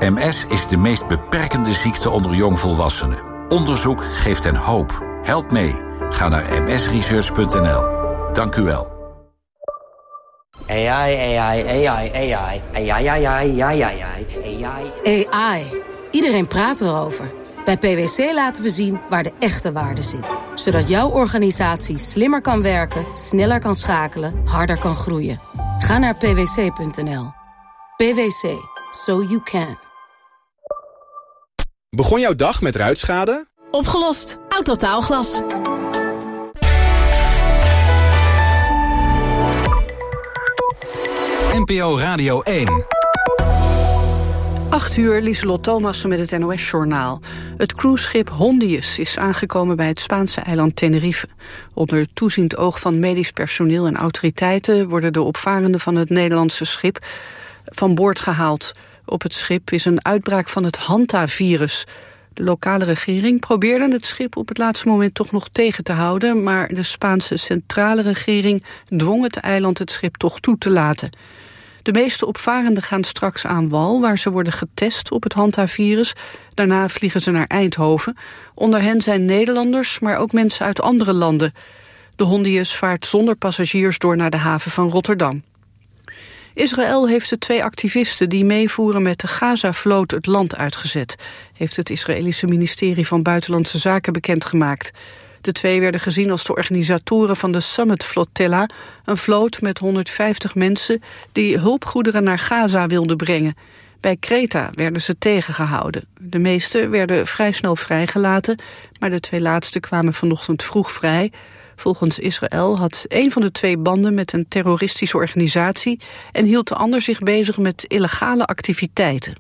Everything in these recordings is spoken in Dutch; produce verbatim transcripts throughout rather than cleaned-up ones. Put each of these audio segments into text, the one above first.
M S is de meest beperkende ziekte onder jongvolwassenen. Onderzoek geeft hen hoop. Help mee. Ga naar m s research punt n l. Dank u wel. A I, A I, A I, A I, A I, A I, A I, A I. A I. Iedereen praat erover. Bij P w C laten we zien waar de echte waarde zit. Zodat jouw organisatie slimmer kan werken, sneller kan schakelen, harder kan groeien. Ga naar p w c punt n l. P w C. So you can. Begon jouw dag met ruitschade? Opgelost. Autotaalglas. N P O Radio één. acht uur, Lieselot Thomassen met het N O S-journaal. Het cruiseschip Hondius is aangekomen bij het Spaanse eiland Tenerife. Onder toeziend oog van medisch personeel en autoriteiten worden de opvarenden van het Nederlandse schip van boord gehaald. Op het schip is een uitbraak van het Hanta-virus. De lokale regering probeerde het schip op het laatste moment toch nog tegen te houden, maar de Spaanse centrale regering dwong het eiland het schip toch toe te laten. De meeste opvarenden gaan straks aan wal, waar ze worden getest op het Hanta-virus. Daarna vliegen ze naar Eindhoven. Onder hen zijn Nederlanders, maar ook mensen uit andere landen. De Hondius vaart zonder passagiers door naar de haven van Rotterdam. Israël heeft de twee activisten die meevoeren met de Gaza-vloot het land uitgezet, heeft het Israëlische ministerie van Buitenlandse Zaken bekendgemaakt. De twee werden gezien als de organisatoren van de Summit Flotilla, een vloot met honderdvijftig mensen die hulpgoederen naar Gaza wilden brengen. Bij Kreta werden ze tegengehouden. De meeste werden vrij snel vrijgelaten, maar de twee laatste kwamen vanochtend vroeg vrij. Volgens Israël had een van de twee banden met een terroristische organisatie en hield de ander zich bezig met illegale activiteiten.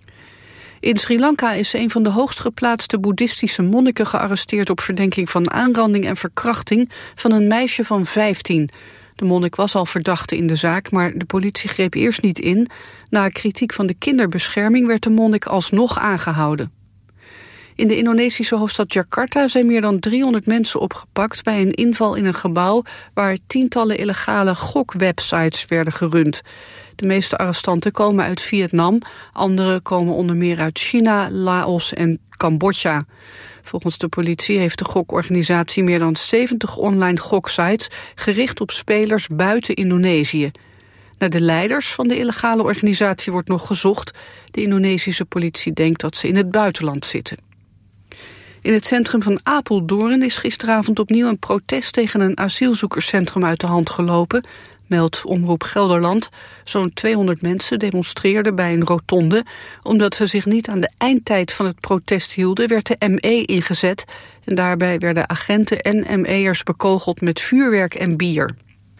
In Sri Lanka is een van de hoogst geplaatste boeddhistische monniken gearresteerd op verdenking van aanranding en verkrachting van een meisje van vijftien. De monnik was al verdachte in de zaak, maar de politie greep eerst niet in. Na kritiek van de kinderbescherming werd de monnik alsnog aangehouden. In de Indonesische hoofdstad Jakarta zijn meer dan driehonderd mensen opgepakt bij een inval in een gebouw waar tientallen illegale gokwebsites werden gerund. De meeste arrestanten komen uit Vietnam, andere komen onder meer uit China, Laos en Cambodja. Volgens de politie heeft de gokorganisatie meer dan zeventig online goksites gericht op spelers buiten Indonesië. Naar de leiders van de illegale organisatie wordt nog gezocht. De Indonesische politie denkt dat ze in het buitenland zitten. In het centrum van Apeldoorn is gisteravond opnieuw een protest tegen een asielzoekerscentrum uit de hand gelopen, meldt Omroep Gelderland. Zo'n tweehonderd mensen demonstreerden bij een rotonde. Omdat ze zich niet aan de eindtijd van het protest hielden, werd de M E ingezet. En daarbij werden agenten en M E'ers bekogeld met vuurwerk en bier.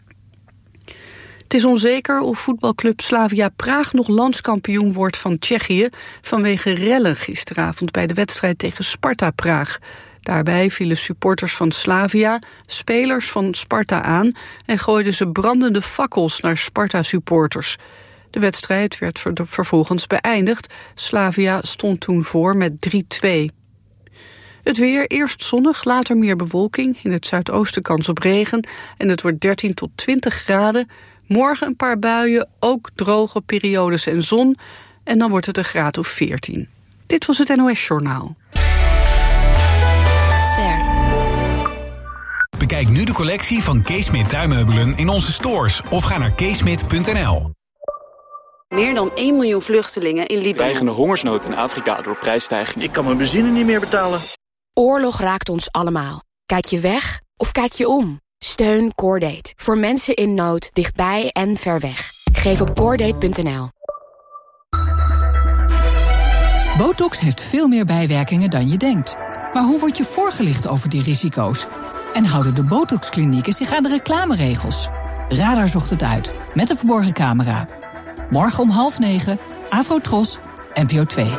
Het is onzeker of voetbalclub Slavia Praag nog landskampioen wordt van Tsjechië vanwege rellen gisteravond bij de wedstrijd tegen Sparta Praag. Daarbij vielen supporters van Slavia spelers van Sparta aan en gooiden ze brandende fakkels naar Sparta-supporters. De wedstrijd werd vervolgens beëindigd. Slavia stond toen voor met drie twee. Het weer, eerst zonnig, later meer bewolking. In het zuidoosten kans op regen en het wordt dertien tot twintig graden. Morgen een paar buien, ook droge periodes en zon. En dan wordt het een graad of veertien. Dit was het N O S-journaal. Bekijk nu de collectie van Kees Smit tuinmeubelen in onze stores of ga naar keesmit punt n l. Meer dan één miljoen vluchtelingen in Libanon. Dreigende hongersnood in Afrika door prijsstijging. Ik kan mijn benzine niet meer betalen. Oorlog raakt ons allemaal. Kijk je weg of kijk je om? Steun Cordate. Voor mensen in nood, dichtbij en ver weg. Geef op cordate punt n l. Botox heeft veel meer bijwerkingen dan je denkt. Maar hoe word je voorgelicht over die risico's? En houden de Botox-klinieken zich aan de reclameregels? Radar zocht het uit, met een verborgen camera. Morgen om half negen, Afrotros, N P O twee.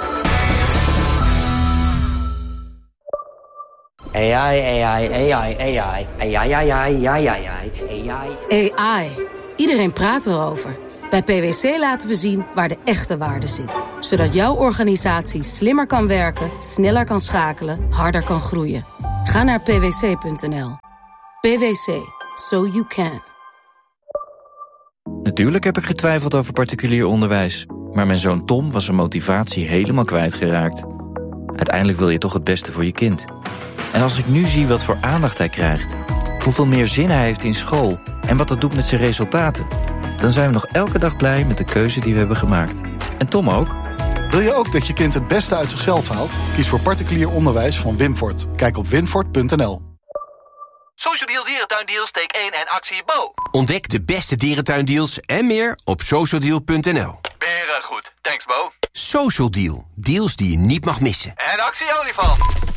A I, A I, A I, A I, A I, A I, A I, A I, A I. A I. Iedereen praat erover. Bij P w C laten we zien waar de echte waarde zit. Zodat jouw organisatie slimmer kan werken, sneller kan schakelen, harder kan groeien. Ga naar p w c punt n l. P w C. So you can. Natuurlijk heb ik getwijfeld over particulier onderwijs. Maar mijn zoon Tom was zijn motivatie helemaal kwijtgeraakt. Uiteindelijk wil je toch het beste voor je kind. En als ik nu zie wat voor aandacht hij krijgt, hoeveel meer zin hij heeft in school en wat dat doet met zijn resultaten, dan zijn we nog elke dag blij met de keuze die we hebben gemaakt. En Tom ook. Wil je ook dat je kind het beste uit zichzelf haalt? Kies voor particulier onderwijs van Wimfort. Kijk op wimfort punt n l. Social Deal Dierentuindeals, steek één en actie Bo. Ontdek de beste dierentuindeals en meer op social deal punt n l. Beren goed, thanks Bo. Social Deal, deals die je niet mag missen. En actie Olifant.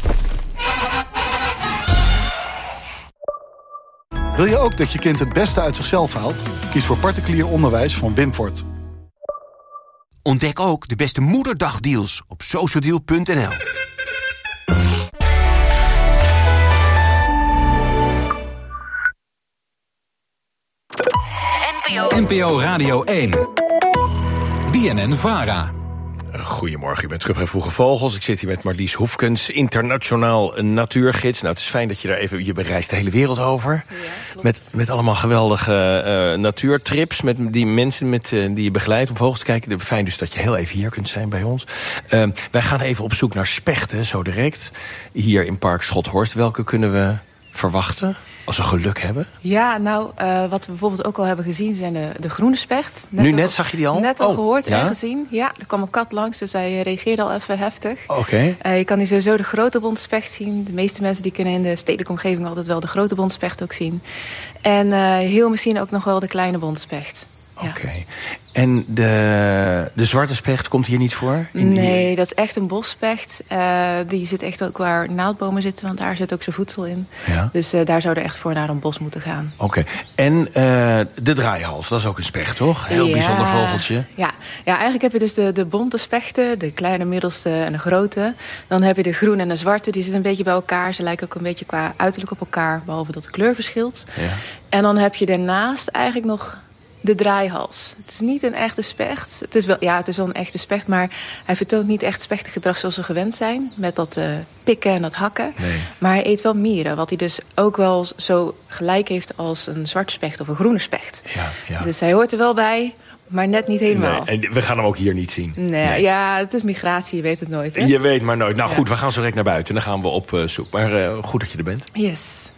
Wil je ook dat je kind het beste uit zichzelf haalt? Kies voor particulier onderwijs van Wimfort. Ontdek ook de beste moederdagdeals op social deal punt n l. N P O Radio één. B N N-Vara. Goedemorgen, u bent terug bij Vroege Vogels. Ik zit hier met Marlies Hoefkens, internationaal natuurgids. Nou, het is fijn dat je daar even... Je bereist de hele wereld over. Ja, met, met allemaal geweldige uh, natuurtrips. Met die mensen met, uh, die je begeleidt om vogels te kijken. Fijn dus dat je heel even hier kunt zijn bij ons. Uh, wij gaan even op zoek naar spechten, zo direct. Hier in Park Schothorst. Welke kunnen we verwachten? Als we geluk hebben? Ja, nou, uh, wat we bijvoorbeeld ook al hebben gezien zijn de, de groene specht. Net nu al, net zag je die al? Net al oh, gehoord ja? en gezien. Ja, er kwam een kat langs, dus hij reageerde al even heftig. Oké. Okay. Uh, je kan hier sowieso de grote bontspecht zien. De meeste mensen die kunnen in de stedelijke omgeving altijd wel de grote bontspecht ook zien. En uh, heel misschien ook nog wel de kleine bontspecht. Oké. Okay. En de, de zwarte specht komt hier niet voor? In nee, die... dat is echt een bosspecht. Uh, die zit echt ook waar naaldbomen zitten, want daar zit ook zijn voedsel in. Ja. Dus uh, daar zou er echt voor naar een bos moeten gaan. Oké. Okay. En uh, de draaihals, dat is ook een specht, toch? Heel ja. bijzonder vogeltje. Ja. ja, eigenlijk heb je dus de, de bonte spechten, de kleine, middelste en de grote. Dan heb je de groene en de zwarte, die zitten een beetje bij elkaar. Ze lijken ook een beetje qua uiterlijk op elkaar, behalve dat de kleur verschilt. Ja. En dan heb je daarnaast eigenlijk nog... de draaihals. Het is niet een echte specht. Het is wel, ja, het is wel een echte specht, maar hij vertoont niet echt spechtig gedrag zoals we gewend zijn. Met dat uh, pikken en dat hakken. Nee. Maar hij eet wel mieren, wat hij dus ook wel zo gelijk heeft als een zwarte specht of een groene specht. Ja, ja. Dus hij hoort er wel bij, maar net niet helemaal. Nee, en we gaan hem ook hier niet zien. Nee, nee. Ja, het is migratie, je weet het nooit. Hè? Je weet maar nooit. Nou ja. Goed, we gaan zo direct naar buiten en dan gaan we op uh, zoek. Maar uh, goed dat je er bent. Yes.